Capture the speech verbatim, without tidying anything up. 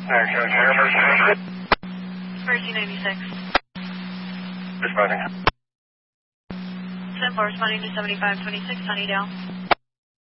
Mercy ninety-six. Responding. ten four, responding to seventy-five twenty-six, Sunnydale.